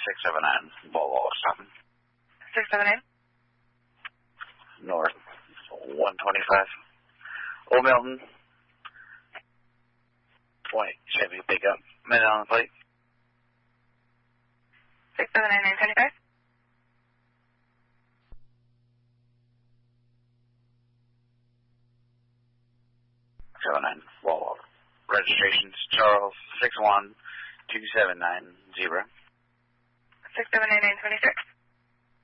679 Volvo, stopping. 679? North 125. Old Milton. Point Chevy pickup. Minute on the plate. 679-925. 79 Volvo. Registrations Charles 6127990. 679-926.